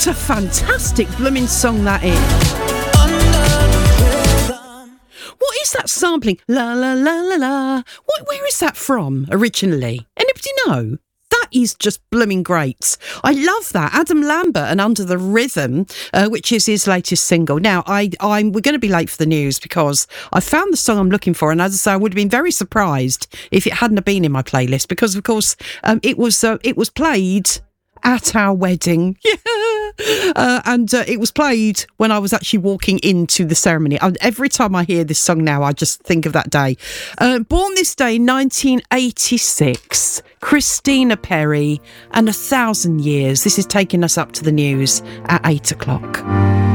What a fantastic blooming song that is. What is that sampling? La la la la la. Where is that from originally? Anybody know? That is just blooming great. I love that. Adam Lambert and Under the Rhythm, which is his latest single. Now, we're going to be late for the news because I found the song I'm looking for, and as I say, I would have been very surprised if it hadn't have been in my playlist because, of course, it was played at our wedding. And it was played when I was actually walking into the ceremony. Every time I hear this song now, I just think of that day. Born this day, 1986, Christina Perri and 1,000 Years. This is taking us up to the news at 8 o'clock.